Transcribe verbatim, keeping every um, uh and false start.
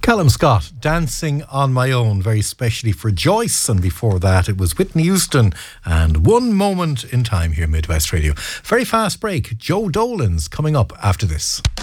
Callum Scott, Dancing on My Own, very specially for Joyce, and before that it was Whitney Houston and One Moment in Time here, Midwest Radio. Very fast break. Joe Dolan's coming up after this.